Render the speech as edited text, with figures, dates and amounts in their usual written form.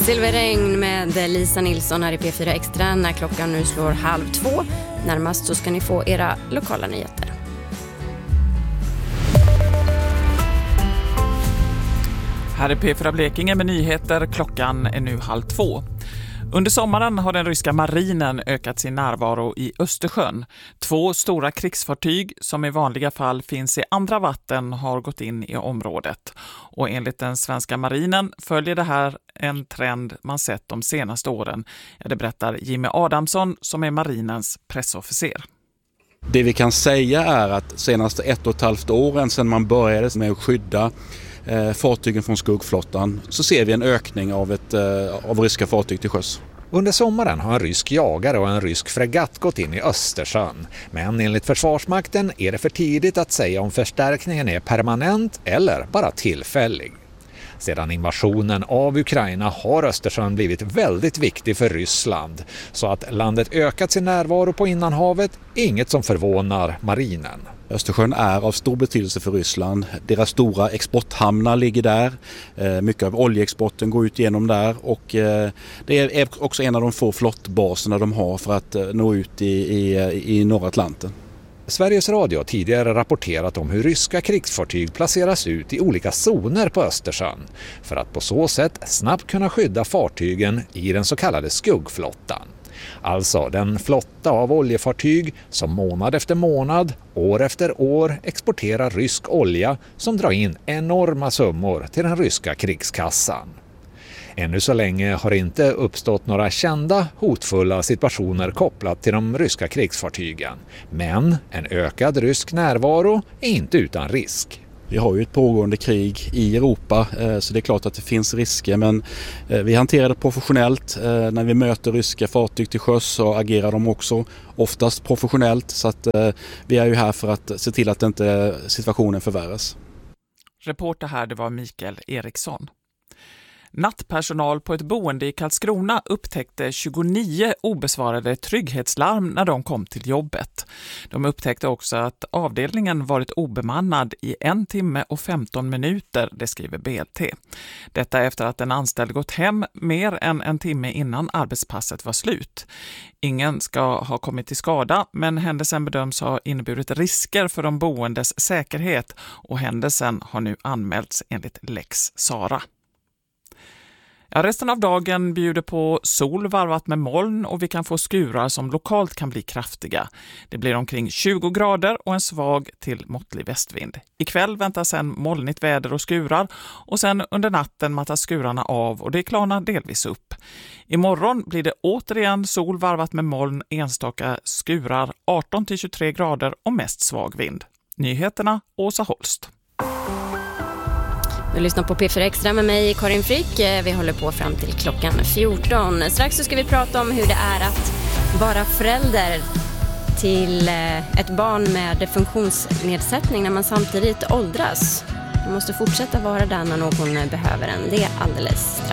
Silverregn med Lisa Nilsson här i P4 Extra när klockan nu slår 1:30. Närmast så ska ni få era lokala nyheter. Här är P4 Blekinge med nyheter. Klockan är nu 1:30. Under sommaren har den ryska marinen ökat sin närvaro i Östersjön. 2 stora krigsfartyg som i vanliga fall finns i andra vatten har gått in i området. Och enligt den svenska marinen följer det här en trend man sett de senaste åren. Ja, det berättar Jimmy Adamsson som är marinens pressofficer. Det vi kan säga är att senaste 1,5 åren sedan man började med att skydda fartygen från skuggflottan så ser vi en ökning av ryska fartyg till sjöss. Under sommaren har en rysk jagare och en rysk fregatt gått in i Östersjön. Men enligt Försvarsmakten är det för tidigt att säga om förstärkningen är permanent eller bara tillfällig. Sedan invasionen av Ukraina har Östersjön blivit väldigt viktig för Ryssland. Så att landet ökat sin närvaro på innanhavet är inget som förvånar marinen. Östersjön är av stor betydelse för Ryssland. Deras stora exporthamnar ligger där. Mycket av oljeexporten går ut genom där. Och det är också en av de få flottbaserna de har för att nå ut i norra Atlanten. Sveriges Radio har tidigare rapporterat om hur ryska krigsfartyg placeras ut i olika zoner på Östersjön för att på så sätt snabbt kunna skydda fartygen i den så kallade skuggflottan. Alltså den flotta av oljefartyg som månad efter månad, år efter år exporterar rysk olja som drar in enorma summor till den ryska krigskassan. Ännu så länge har det inte uppstått några kända hotfulla situationer kopplat till de ryska krigsfartygen. Men en ökad rysk närvaro är inte utan risk. Vi har ju ett pågående krig i Europa så det är klart att det finns risker, men vi hanterar det professionellt. När vi möter ryska fartyg till sjöss så agerar de också oftast professionellt, så att vi är ju här för att se till att inte situationen förvärras. Reporter här, det var Mikael Eriksson. Nattpersonal på ett boende i Karlskrona upptäckte 29 obesvarade trygghetslarm när de kom till jobbet. De upptäckte också att avdelningen varit obemannad i 1 timme och 15 minuter, det skriver BLT. Detta efter att en anställd gått hem mer än 1 timme innan arbetspasset var slut. Ingen ska ha kommit till skada, men händelsen bedöms ha inneburit risker för de boendes säkerhet och händelsen har nu anmälts enligt Lex Sara. Ja, resten av dagen bjuder på sol varvat med moln och vi kan få skurar som lokalt kan bli kraftiga. Det blir omkring 20 grader och en svag till måttlig västvind. Ikväll väntas sen molnigt väder och skurar och sen under natten mattas skurarna av och det klarnar delvis upp. Imorgon blir det återigen sol varvat med moln, enstaka skurar, 18-23 grader och mest svag vind. Nyheterna, Åsa Holst. Du lyssnar på P4 Extra med mig, Karin Frick. Vi håller på fram till klockan 14. Strax så ska vi prata om hur det är att vara förälder till ett barn med funktionsnedsättning när man samtidigt åldras. Man måste fortsätta vara där när någon behöver en. Det är alldeles strax.